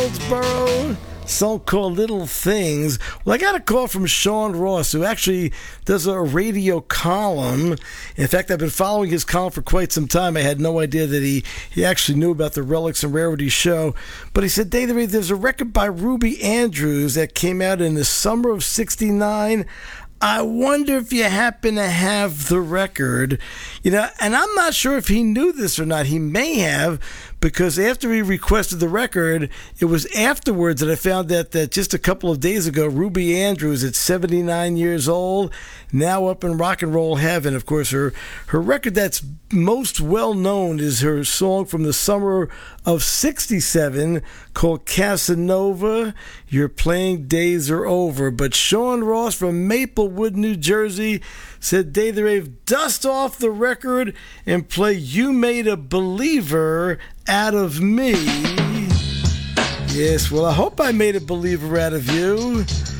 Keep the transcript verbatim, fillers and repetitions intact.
Goldsboro, song called Little Things. Well, I got a call from Sean Ross, who actually does a radio column. In fact, I've been following his column for quite some time. I had no idea that he, he actually knew about the Relics and Rarities show. But he said, Dave, there's a record by Ruby Andrews that came out in the summer of sixty-nine. I wonder if you happen to have the record. You know, and I'm not sure if he knew this or not. He may have, because after he requested the record, it was afterwards that I found that, that just a couple of days ago, Ruby Andrews, at seventy-nine years old, now up in rock and roll heaven. Of course, her, her record that's most well known is her song from the summer of sixty-seven called Casanova, Your Playing Days Are Over. But Sean Ross from Maplewood, New Jersey said, Dave the Rave, dust off the record and play You Made a Believer Out of Me. Yes, well, I hope I made a believer out of you.